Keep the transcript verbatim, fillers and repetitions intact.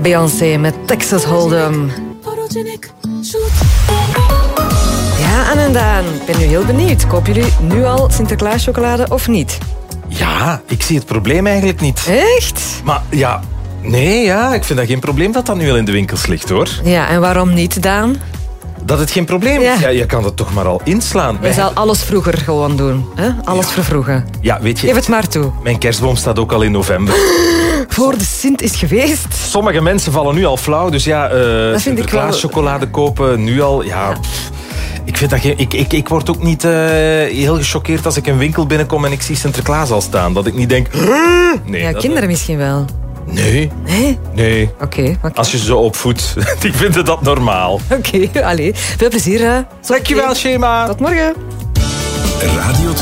Beyoncé met Texas Hold'em. Ja, Anne en Daan, ik ben nu heel benieuwd. Kopen jullie nu al Sinterklaas chocolade of niet? Ja, ik zie het probleem eigenlijk niet. Echt? Maar ja, nee, ja, ik vind dat geen probleem dat dat nu al in de winkels ligt, hoor. Ja, en waarom niet, Daan? Dat het geen probleem is? Ja. Ja, je kan het toch maar al inslaan. Je zal alles vroeger gewoon doen. Hè? Alles Ja. vervroegen. Ja, weet je... Geef het maar toe. Mijn kerstboom staat ook al in november. Voor de Sint is geweest. Sommige mensen vallen nu al flauw, dus ja, uh, Sinterklaas chocolade kopen nu al, ja... Ja. Pff, ik, vind dat geen, ik, ik, ik word ook niet uh, heel gechoqueerd als ik een winkel binnenkom en ik zie Sinterklaas al staan. Dat ik niet denk... Nee, Ja, dat, kinderen misschien wel. Nee, Nee? nee. Oké. Okay, okay. Als je ze zo opvoedt, die vinden dat normaal. Oké, okay, allee. Veel plezier. Hè. Dankjewel, Shema. Tot morgen. Radio twee.